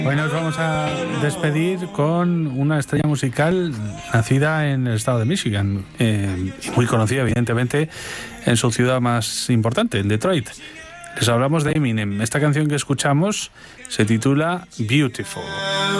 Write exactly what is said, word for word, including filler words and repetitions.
Hoy nos vamos a despedir con una estrella musical nacida en el estado de Michigan, eh, y muy conocida evidentemente en su ciudad más importante, en Detroit. Les hablamos de Eminem. Esta canción que escuchamos se titula Beautiful.